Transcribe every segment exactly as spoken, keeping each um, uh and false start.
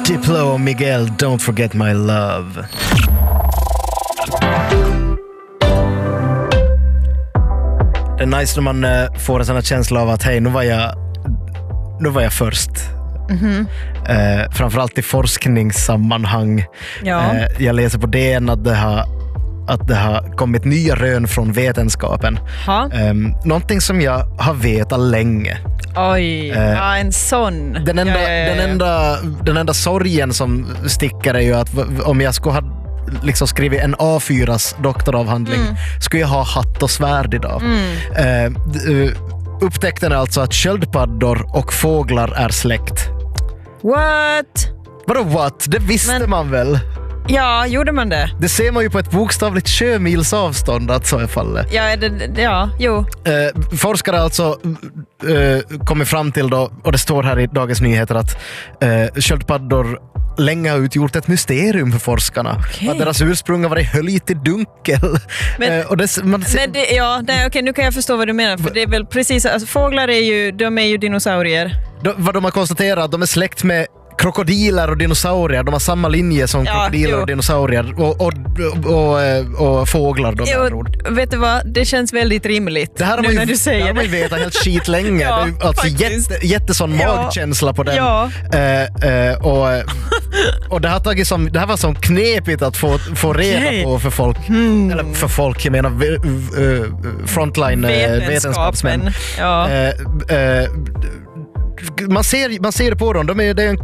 Diplo Miguel, Don't Forget My Love. Det är nice när man uh, får en sån här känsla av att hej, nu var jag nu var jag först. Mm-hmm. Uh, framförallt i forskningssammanhang. Ja. Uh, jag läser på D N att det har att det har kommit nya rön från vetenskapen. Um, någonting som jag har vetat länge. Oj, uh, ja, en sån. Den enda, ja, ja, ja. Den, enda, den enda sorgen som sticker är ju att om jag skulle ha liksom skrivit en A fyras doktoravhandling mm. skulle jag ha hatt och svärd idag. Mm. Uh, upptäckten är alltså att sköldpaddor och fåglar är släkt. What? Vadå what? Det visste Men... man väl? Ja, gjorde man det? Det ser man ju på ett bokstavligt sjömils avstånd att så är fallet. Ja, det, ja jo. Eh, forskare alltså eh, kommer fram till då, och det står här i Dagens Nyheter att eh, sköldpaddor länge har utgjort ett mysterium för forskarna. Okay. Att deras ursprung har varit höljt i dunkel. Men, eh, och det, man ser... men det, ja, nej, okej, nu kan jag förstå vad du menar. För det är väl precis, alltså, fåglar är ju, de är ju dinosaurier. De, vad de har konstaterat, de är släkt med krokodiler och dinosaurier. De har samma linje som ja, krokodiler jo. och dinosaurier och, och, och, och, och fåglar. De jo, vet du vad? Det känns väldigt rimligt. Det här har man ju, det har man ju vetat helt skit länge. ja, det är alltså jätte, jättesån ja. magkänsla på den. Ja. Uh, uh, och, och det, har tagit som, det här var så knepigt att få, få reda okay. på för folk. Hmm. Eller för folk, jag menar uh, frontline uh, vetenskapsmän. Ja. Uh, uh, Man ser, man ser det på dem. De är, det är en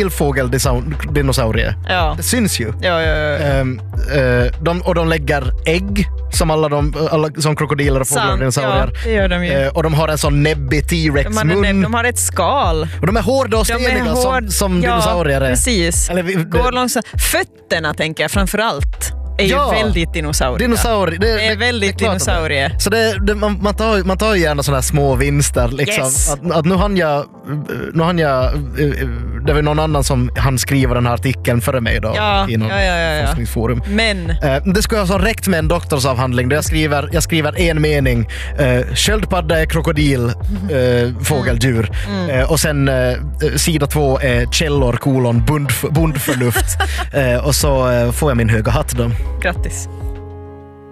krokodilfågeldinosaurie. Ja. Det syns ju. Ja, ja, ja. Um, uh, de, och de lägger ägg som alla, de, alla som krokodiler och fåglar och dinosaurier. Ja, det gör de ju. Uh, och de har en sån näbbig T-rex-mun. De har ett skal. Och de är hårda och steniga hård, som, som ja, dinosaurier är. Precis. Eller, vi, Går långsamt. Fötterna tänker jag framförallt. är ja, ju väldigt dinosaurier. Dinosaurier. Det, det är väldigt det, dinosaurier. Det. Så det, det, man, man, tar, man tar ju gärna sådana här små vinster. Liksom. Yes. Att, att nu hann jag... Nu hann jag det var någon annan som hann skriva den här artikeln före mig då, ja, i någon ja, ja, ja, forskningsforum. Men... Eh, det skulle ha så räckt med en doktorsavhandling där jag skriver, jag skriver en mening. Eh, sköldpadda är krokodil, eh, fågeldjur. Mm. Eh, och sen eh, sida två är källor, kolon, bondf- bondförnuft. eh, och så eh, får jag min höga hatt då. Grattis.